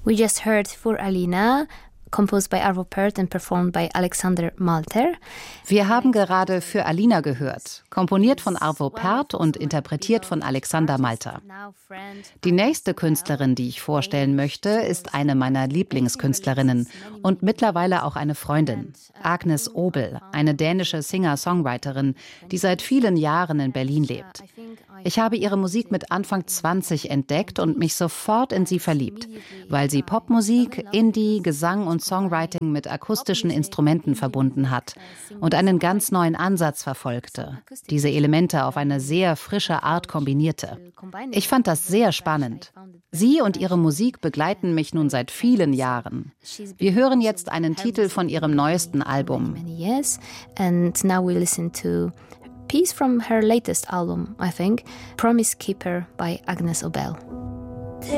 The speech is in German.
We just heard Für Alina, composed by Arvo Pärt and performed by Alexander Malter. Wir haben gerade Für Alina gehört, komponiert von Arvo Pärt und interpretiert von Alexander Malter. Die nächste Künstlerin, die ich vorstellen möchte, ist eine meiner Lieblingskünstlerinnen und mittlerweile auch eine Freundin, Agnes Obel, eine dänische Singer-Songwriterin, die seit vielen Jahren in Berlin lebt. Ich habe ihre Musik mit Anfang 20 entdeckt und mich sofort in sie verliebt, weil sie Popmusik, Indie, Gesang und Songwriting mit akustischen Instrumenten verbunden hat und einen ganz neuen Ansatz verfolgte, diese Elemente auf eine sehr frische Art kombinierte. Ich fand das sehr spannend. Sie und ihre Musik begleiten mich nun seit vielen Jahren. Wir hören jetzt einen Titel von ihrem neuesten Album. And now we listen to a piece from her latest album, I think, Promise Keeper by Agnes Obel.